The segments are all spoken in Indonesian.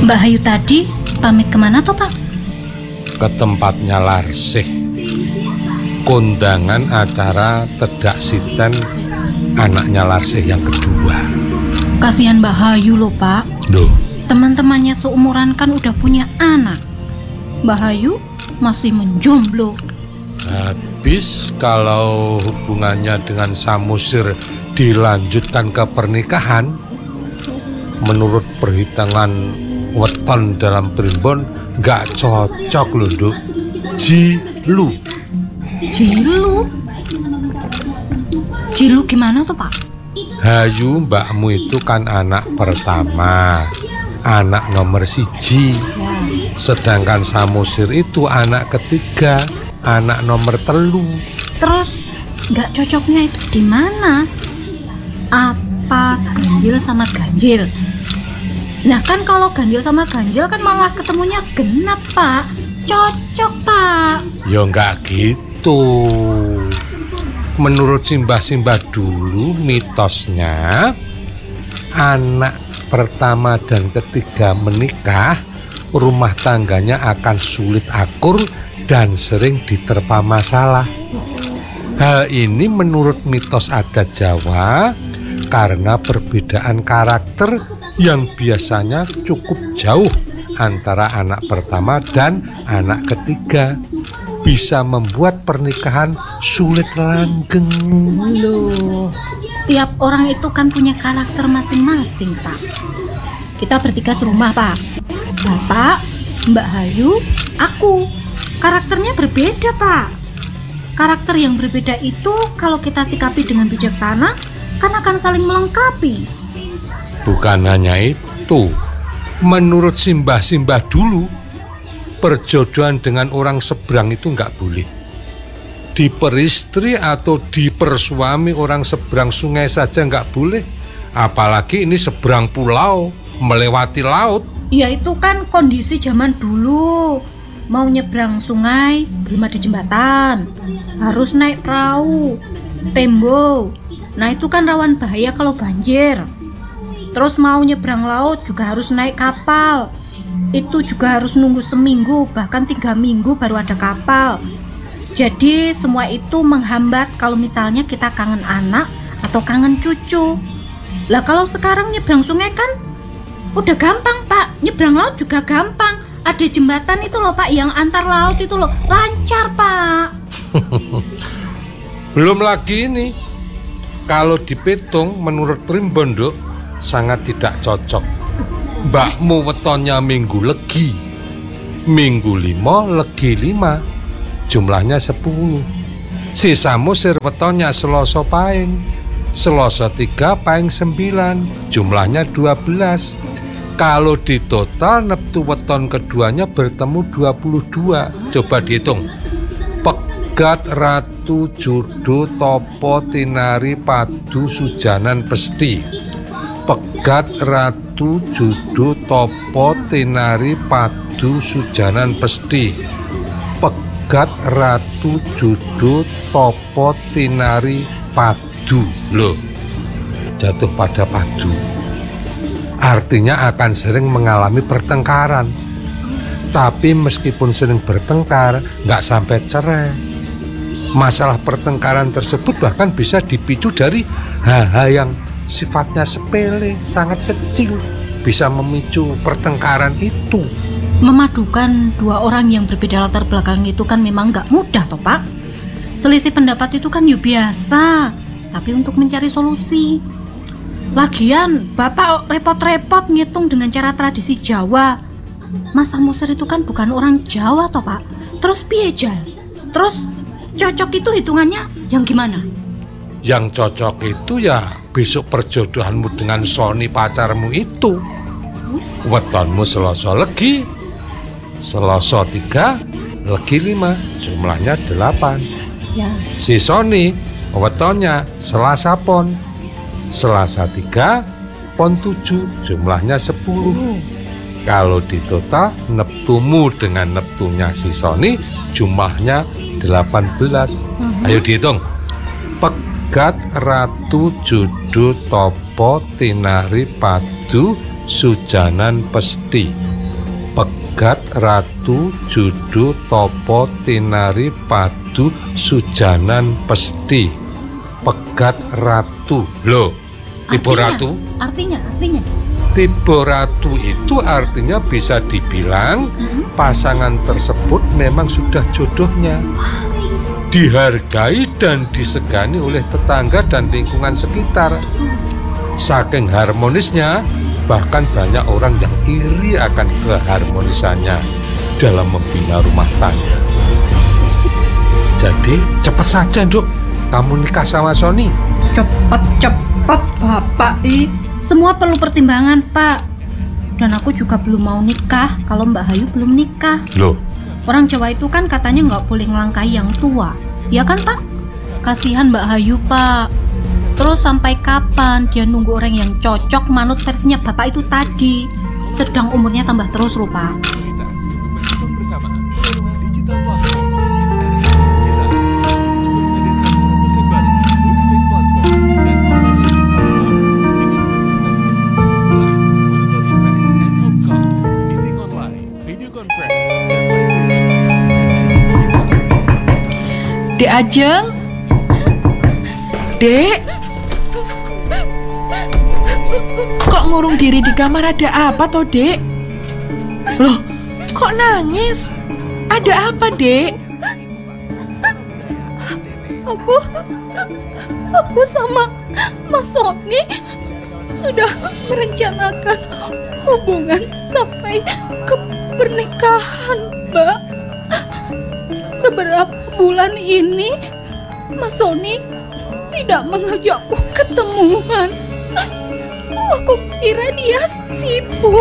Mbak Hayu tadi pamit kemana toh Pak? Ke tempatnya Larsih, kondangan acara tedak siten anaknya Larsih yang kedua. Kasihan Mbak Hayu loh Pak. Loh, Teman-temannya seumuran kan udah punya anak. Mbak Hayu masih menjomblo. habis kalau hubungannya dengan Samosir dilanjutkan ke pernikahan, menurut perhitungan weton dalam primbon gak cocok loh, Nduk. Jilu. Jilu gimana tuh Pak? Hayu mbakmu itu kan anak pertama, anak nomor 1. Sedangkan Samosir itu anak ketiga, anak nomor 3. Terus nggak cocoknya itu di mana? Apa ganjil sama ganjil? Nah kan kalau ganjil sama ganjil kan malah ketemunya genap Pak. Cocok Pak. Ya nggak gitu. Menurut simbah-simbah dulu mitosnya, anak pertama dan ketiga menikah, rumah tangganya akan sulit akur dan sering diterpa masalah. Hal ini menurut mitos adat Jawa karena perbedaan karakter yang biasanya cukup jauh antara anak pertama dan anak ketiga, bisa membuat pernikahan sulit langgeng loh. Tiap orang itu kan punya karakter masing-masing Pak. Kita bertiga serumah Pak. Bapak, Mbak Hayu, aku. Karakternya berbeda Pak. Karakter yang berbeda itu kalau kita sikapi dengan bijaksana kan akan saling melengkapi. Bukan hanya itu, menurut simbah-simbah dulu, perjodohan dengan orang seberang itu nggak boleh. Diperistri atau dipersuami orang seberang sungai saja nggak boleh. Apalagi ini seberang pulau, melewati laut. Ya itu kan kondisi zaman dulu. Mau nyebrang sungai, belum ada jembatan. Harus naik perahu, tembo. Nah itu kan rawan bahaya kalau banjir. Terus mau nyebrang laut juga harus naik kapal. Itu juga harus nunggu seminggu, bahkan 3 minggu baru ada kapal. Jadi semua itu menghambat kalau misalnya kita kangen anak atau kangen cucu. Lah kalau sekarang nyebrang sungai kan udah gampang Pak, nyebrang laut juga gampang. Ada jembatan itu loh Pak, yang antar laut itu loh, lancar Pak. Belum lagi ini, kalau dipitung menurut primbon, Nduk, sangat tidak cocok. Mbakmu wetonnya minggu legi, minggu 5 legi 5, jumlahnya 10. Si Samosir wetonnya Selasa Pahing, Selasa 3 Pahing 9, jumlahnya 12. Kalau di total neptu weton keduanya bertemu 22. Coba dihitung. Pegat ratu judo topo tinari padu sujanan pesti. Pegat ratu judo topo tinari padu sujanan pesti. Pegat ratu judo topo tinari padu. Loh, jatuh pada padu. Artinya akan sering mengalami pertengkaran. Tapi meskipun sering bertengkar, nggak sampai cerai. Masalah pertengkaran tersebut bahkan bisa dipicu dari hal-hal yang sifatnya sepele, sangat kecil, bisa memicu pertengkaran itu. Memadukan 2 orang yang berbeda latar belakang itu kan memang nggak mudah toh Pak. Selisih pendapat itu kan ya biasa, tapi untuk mencari solusi. Lagian Bapak repot-repot ngitung dengan cara tradisi Jawa. Mas Samosir itu kan bukan orang Jawa toh Pak. Terus piye Jal? Terus cocok itu hitungannya yang gimana? Yang cocok itu ya besok perjodohanmu dengan Sony pacarmu itu. Wetonmu Selasa legi, Selasa 3 legi 5, jumlahnya 8. Ya. Si Sony wetonnya Selasa Pon, Selasa 3 Pon 7, jumlahnya 10. Kalau di total neptumu dengan neptunya si Sony jumlahnya 18. Ayo dihitung. Pegat ratu judo topo tinari padu sujanan pesti. Pegat Ratu Judu Topo Tinari Padu Sujanan Pesti. Pegat Ratu. Loh, tipe ratu? Artinya. Tipe ratu itu artinya bisa dibilang pasangan tersebut memang sudah jodohnya. Dihargai dan disegani oleh tetangga dan lingkungan sekitar. Saking harmonisnya, bahkan banyak orang yang iri akan keharmonisannya dalam membina rumah tangga. Jadi cepat saja, Nduk, kamu nikah sama Sony. Cepat Bapak. Semua perlu pertimbangan, Pak. Dan aku juga belum mau nikah kalau Mbak Hayu belum nikah. Loh, orang Jawa itu kan katanya nggak boleh ngelangkahi yang tua. Ya kan, Pak? Kasihan Mbak Hayu, Pak. Terus sampai kapan dia nunggu orang yang cocok manut versinya Bapak itu tadi? Sedang umurnya tambah terus, Pak. Dek Ajeng? Dek? Kok ngurung diri di kamar, ada apa toh, Dek? Loh, kok nangis? Ada apa, Dek? Aku sama Mas Sony sudah merencanakan hubungan sampai ke pernikahan, Mbak. Beberapa bulan ini Mas Sony tidak mengajakku ketemuan. Aku kira dia sibuk.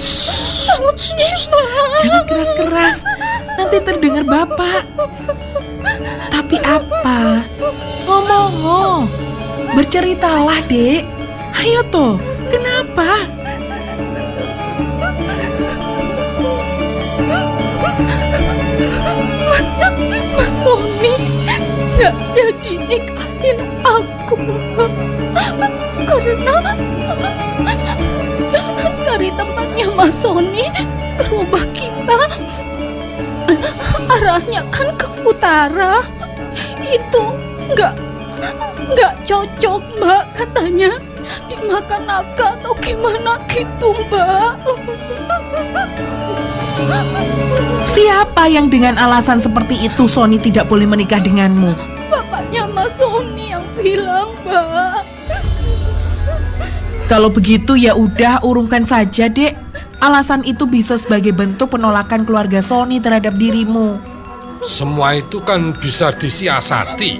Jangan keras-keras, nanti terdengar Bapak. Tapi apa? Ngomong, berceritalah, Dek. Ayo toh, kenapa? Mas Sony nggak jadi nikahin aku, karena dari tempatnya Mas Sony ke rumah kita arahnya kan ke utara. Itu nggak cocok, Mbak, katanya dimakan naga atau gimana gitu, Mbak. Siapa yang dengan alasan seperti itu Sony tidak boleh menikah denganmu? Bapaknya Mas Sony yang bilang, Mbak. Kalau begitu ya udah, urungkan saja, Dek. Alasan itu bisa sebagai bentuk penolakan keluarga Sony terhadap dirimu. semua itu kan bisa disiasati.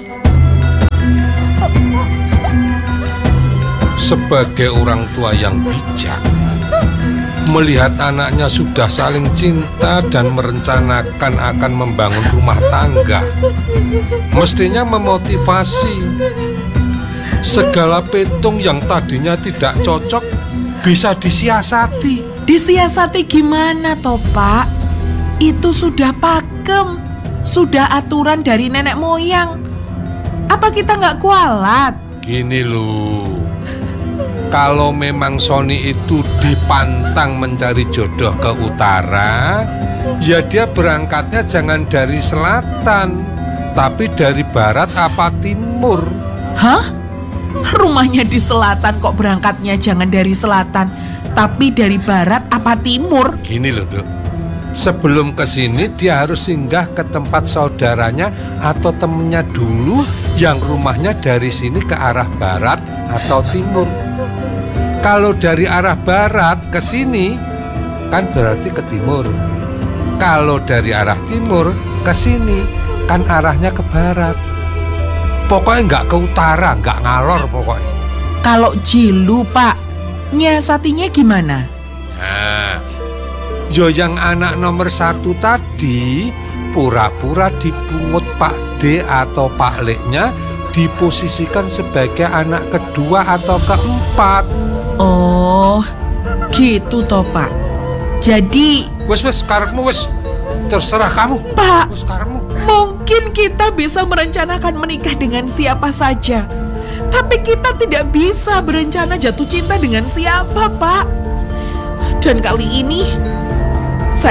Sebagai orang tua yang bijak, melihat anaknya sudah saling cinta dan merencanakan akan membangun rumah tangga, mestinya memotivasi. Segala petung yang tadinya tidak cocok bisa disiasati. Disiasati gimana toh, Pak? Itu sudah pakem, sudah aturan dari nenek moyang. Apa kita nggak kualat? Gini loh, kalau memang Sony itu dipantang mencari jodoh ke utara, ya dia berangkatnya jangan dari selatan, tapi dari barat apa timur. Hah? Rumahnya di selatan kok berangkatnya jangan dari selatan, tapi dari barat apa timur? Gini loh, Dok. Sebelum kesini dia harus singgah ke tempat saudaranya atau temennya dulu yang rumahnya dari sini ke arah barat atau timur. Kalau dari arah barat ke sini kan berarti ke timur. Kalau dari arah timur ke sini kan arahnya ke barat. Pokoknya nggak ke utara, nggak ngalor pokoknya. Kalau jilu, Pak, nyiasatinya gimana? Nah, yo yang anak nomor 1 tadi pura-pura dipungut Pak D atau Pak Leknya, diposisikan sebagai anak kedua atau keempat. Oh, gitu toh, Pak. Jadi, Wes karepmu wes, terserah kamu. Pak, Wes karepmu. mungkin kita bisa merencanakan menikah dengan siapa saja, tapi kita tidak bisa berencana jatuh cinta dengan siapa, Pak. Dan kali ini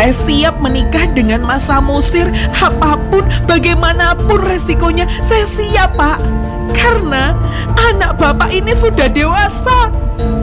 Saya siap menikah dengan Mas Samosir, apapun, bagaimanapun resikonya, saya siap, Pak. Karena anak Bapak ini sudah dewasa.